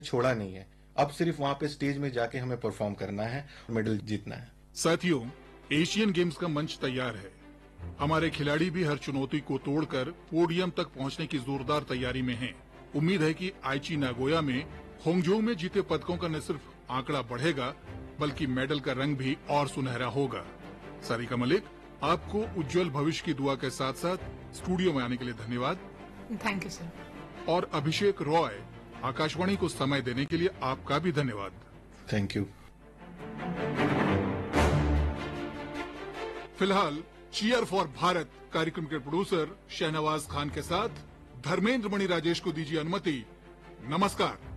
छोड़ा नहीं है। अब सिर्फ वहां पे स्टेज में जाके हमें परफॉर्म करना है, मेडल जीतना है। साथियों, एशियन गेम्स का मंच तैयार है। हमारे खिलाड़ी भी हर चुनौती को तोड़कर पोडियम तक पहुंचने की जोरदार तैयारी में हैं। उम्मीद है कि आईची नागोया में होंगजोंग में जीते पदकों का न सिर्फ आंकड़ा बढ़ेगा, बल्कि मेडल का रंग भी और सुनहरा होगा। सारिका मलिक, आपको उज्जवल भविष्य की दुआ के साथ साथ स्टूडियो में आने के लिए धन्यवाद। Thank you sir. और अभिषेक रॉय, आकाशवाणी को समय देने के लिए आपका भी धन्यवाद। Thank you. फिलहाल चीयर फॉर भारत कार्यक्रम के प्रोड्यूसर शहनवाज खान के साथ धर्मेंद्र मणि राजेश को दीजिए अनुमति। नमस्कार।